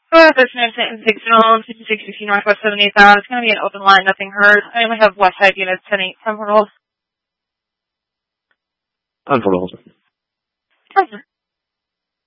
This St. Signal, 5660 Northwest 78,000. It's going to be an open line, nothing heard. I only have West Side units, 10-8, 10 for hold. 10 for hold. 10.